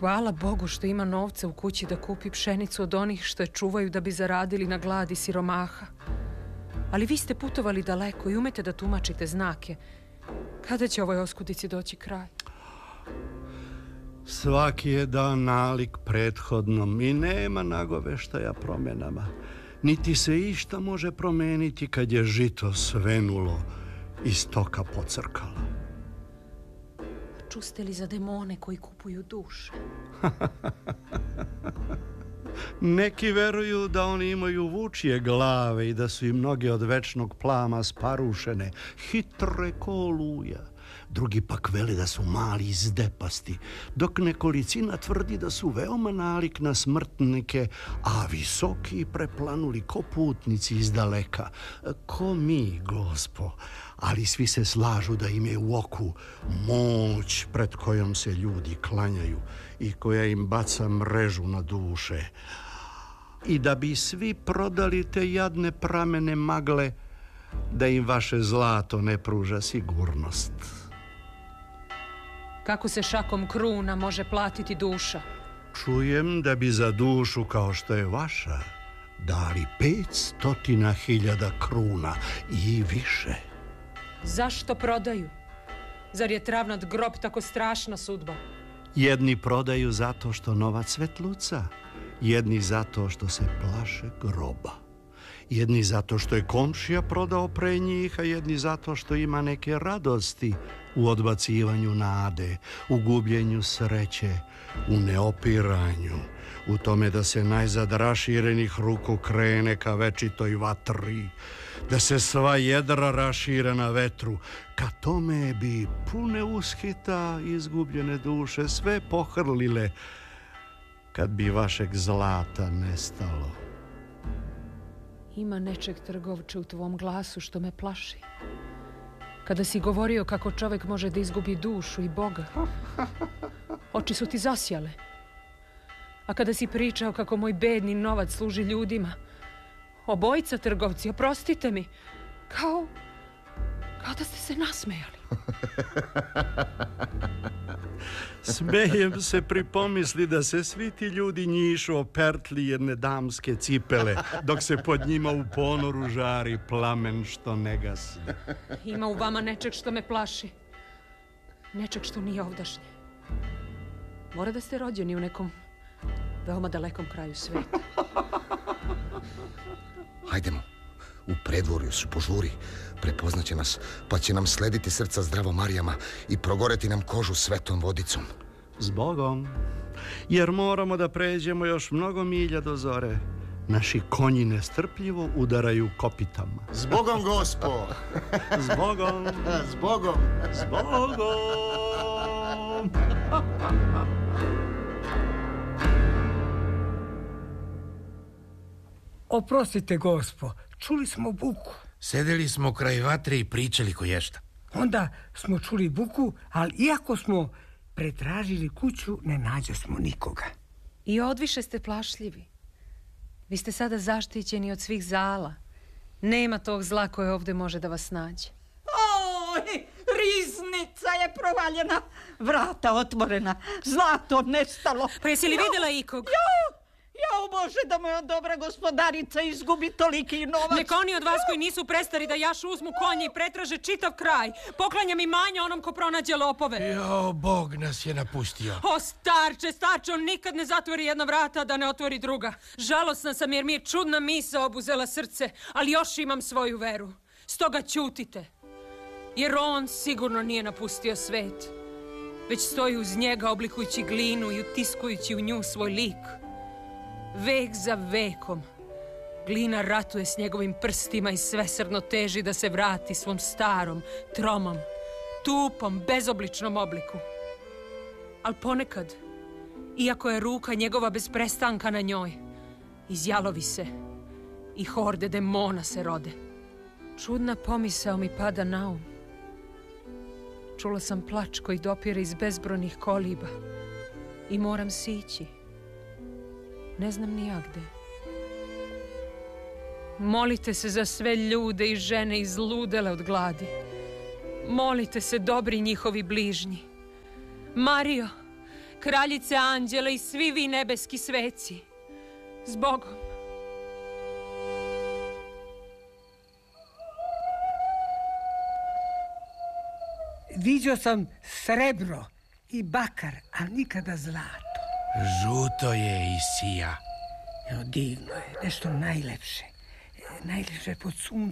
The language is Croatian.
hvala Bogu što ima novca u kući da kupi pšenicu od onih što je čuvaju da bi zaradili na gladi siromaha. Ali vi ste putovali daleko i umete da tumačite znake. Kada će ovoj oskudici doći kraj? Svaki je dan nalik prethodnom i nema nagoveštaja promjenama. Niti se išta može promeniti kad je žito svenulo i stoka pocrkala. Čuste li za demone koji kupuju duše? Neki veruju da oni imaju vučije glave i da su im noge od večnog plama sparušene, hitre ko oluja. Drugi pak veli da su mali i zdepasti, dok nekolicina tvrdi da su veoma nalik na smrtnike, a visoki i preplanuli ko putnici iz daleka. Ko mi, Gospo, ali svi se slažu da im je u oku moć pred kojom se ljudi klanjaju i koja im baca mrežu na duše. I da bi svi prodali te jadne pramene magle, da im vaše zlato ne pruža sigurnost. Kako se šakom kruna može platiti duša? Čujem da bi za dušu kao što je vaša dali 500.000 kruna i više. Zašto prodaju? Zar je travnat grob tako strašna sudba? Jedni prodaju zato što novac svetluca, jedni zato što se plaše groba. Jedni zato što je komšija prodao pre njih, a jedni zato što ima neke radosti u odbacivanju nade, u gubljenju sreće, u neopiranju, u tome da se najzad raširenih ruku krene ka večitoj vatri, da se sva jedra rašire na vetru. Ka tome bi pune uskita izgubljene duše sve pohrlile kad bi vašeg zlata nestalo. Ima nečeg, trgovče, u tvom glasu što me plaši. Kada si govorio kako čovjek može da izgubi dušu i Boga, oči su ti zasjale. A kada si pričao kako moj bedni novac služi ljudima, obojica trgovci, oprostite mi, kao da ste se nasmejali. Smejem se pri pomisli da se svi ti ljudi njišu o pertli jedne damske cipele, dok se pod njima u ponoru žari plamen što ne gasi. Ima u vama nečeg što me plaši. Nečeg što nije ovdašnje. Mora da ste rođeni u nekom veoma dalekom kraju sveta. Hajdemo, u predvorju su požuri, prepoznaće nas, pa će nam slediti srca zdravo Marijama i progoreti nam kožu svetom vodicom. Zbogom, jer moramo da pređemo još mnogo milja do zore. Naši konji nestrpljivo udaraju kopitama. Zbogom, Gospo! Zbogom! Zbogom! Zbogom! Oprostite, Gospo, čuli smo buku. Sedeli smo kraj vatre i pričali koješta. Onda smo čuli buku, ali iako smo pretražili kuću, ne nađosmo nikoga. I odviše ste plašljivi. Vi ste sada zaštićeni od svih zala. Nema tog zla koje ovdje može da vas nađe. Oj, riznica je provaljena, vrata otvorena, zlato nestalo. Pa jesi li vidjela ikog? Jao Bože, da moja dobra gospodarica izgubi toliki novac. Neka oni od vas koji nisu prestari da jašu uzmu konje i pretraže čitav kraj. Poklanjam imanja onom ko pronađe lopove. Jo, Bog nas je napustio. O, starče, on nikad ne zatvori jedna vrata, da ne otvori druga. Žalosna sam jer mi je čudna misao obuzela srce, ali još imam svoju veru. Stoga ćutite. Jer on sigurno nije napustio svet. Već stoji uz njega oblikujući glinu i utiskujući u nju svoj lik. Vek za vekom. Glina ratuje s njegovim prstima i svesrdno teži da se vrati svom starom, tromom, tupom, bezobličnom obliku. Ali ponekad, iako je ruka njegova bez prestanka na njoj, izjalovi se i horde demona se rode. Čudna pomisao mi pada na um. Čula sam plač koji dopire iz bezbrojnih koliba i moram sići. Ne znam ni ja gde. Molite se za sve ljude i žene izludele od gladi. Molite se, dobri njihovi bližnji. Mario, kraljice anđele i svi vi nebeski sveci. Zbogom. Viđao sam srebro i bakar, ali nikada zlato. Žuto je i sija. Evo, divno je, nešto najlepše. Najlepše pod suncem.